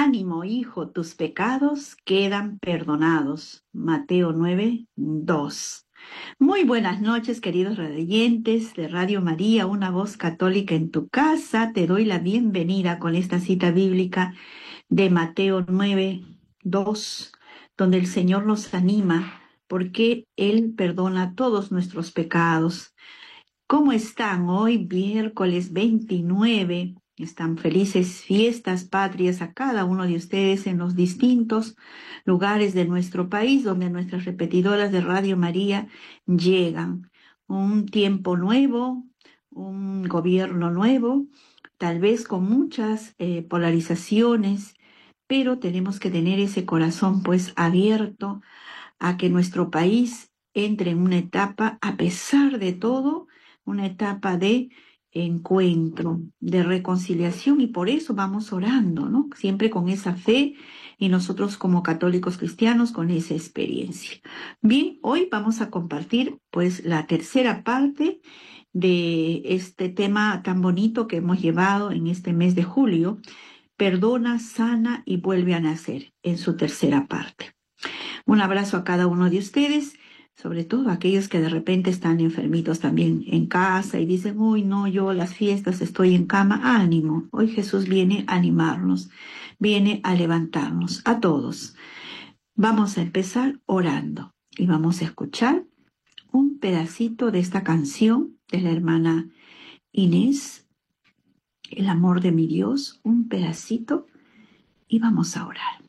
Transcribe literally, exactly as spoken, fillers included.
Ánimo, hijo, tus pecados quedan perdonados. Mateo nueve, dos. Muy buenas noches, queridos radiantes de Radio María, una voz católica en tu casa. Te doy la bienvenida con esta cita bíblica de Mateo nueve, dos, donde el Señor nos anima porque Él perdona todos nuestros pecados. ¿Cómo están hoy, miércoles veintinueve? Están felices fiestas patrias a cada uno de ustedes en los distintos lugares de nuestro país donde nuestras repetidoras de Radio María llegan. Un tiempo nuevo, un gobierno nuevo, tal vez con muchas eh, polarizaciones, pero tenemos que tener ese corazón pues abierto a que nuestro país entre en una etapa, a pesar de todo, una etapa de encuentro, de reconciliación, y por eso vamos orando, ¿no? Siempre con esa fe y nosotros como católicos cristianos con esa experiencia. Bien, hoy vamos a compartir pues la tercera parte de este tema tan bonito que hemos llevado en este mes de julio, Perdona, sana y vuelve a nacer, en su tercera parte. Un abrazo a cada uno de ustedes, sobre todo a aquellos que de repente están enfermitos también en casa y dicen, uy, no, yo las fiestas estoy en cama. Ánimo, hoy Jesús viene a animarnos, viene a levantarnos a todos. Vamos a empezar orando y vamos a escuchar un pedacito de esta canción de la hermana Inés, El amor de mi Dios, un pedacito, y vamos a orar.